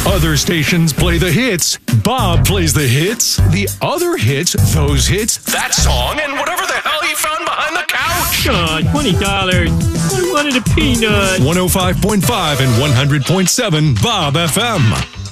Other stations play the hits. Bob plays the hits. The other hits, those hits, that song, and whatever the hell he found behind the couch. $20. I wanted a peanut. 105.5 and 100.7 Bob FM.